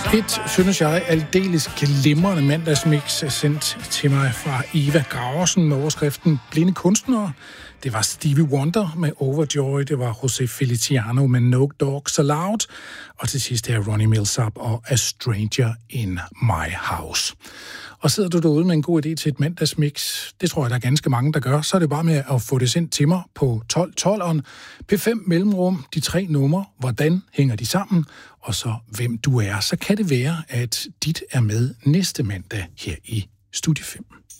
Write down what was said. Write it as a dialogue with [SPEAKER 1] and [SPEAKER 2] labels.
[SPEAKER 1] Et, synes jeg, aldeles glimrende mandagsmix sendt til mig fra Eva Graversen med overskriften Blinde kunstnere. Det var Stevie Wonder med Overjoy, det var José Feliciano med No Dogs Allowed, og til sidst er Ronnie Milsap og A Stranger in My House. Og sidder du derude med en god idé til et mandagsmix, det tror jeg, der er ganske mange, der gør, så er det bare med at få det sendt til mig på 1212'eren. P5 mellemrum, de 3 numre, hvordan hænger de sammen, og så hvem du er. Så kan det være, at dit er med næste mandag her i Studie 5.